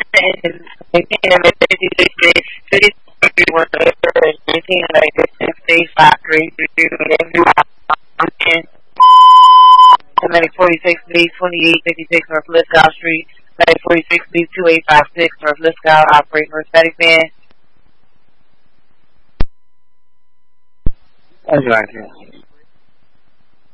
and 19 46B 2856 North Lithgow Street, 46B 2856 North Lithgow, operate for static van. That's right.